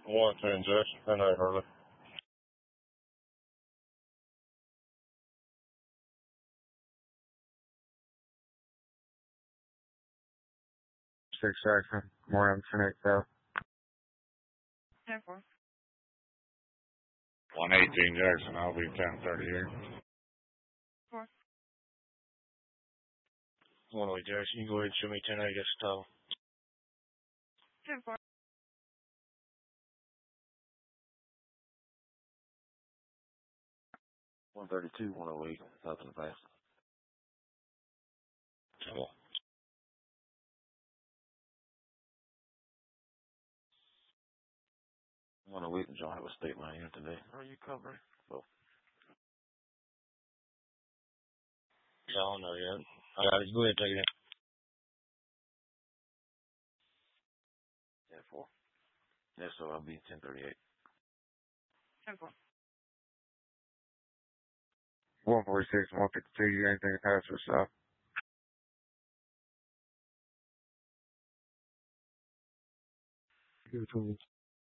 One transaction, 10 early. Six Jackson, more M10 XL. 10-4. 118 Jackson, I'll be 1038. 4. 108 Jackson, you go ahead and show me 10 I guess total. 10-4. 132, 108, south of the pass. Cool. 108 and John have a state line here today. Are you covering? So. Yeah, I don't know yet. I got it. Go ahead and take it in. 10-4. Yeah, so I'll be 1038. 10-4. 146, 152, you anything to pass for south? Good.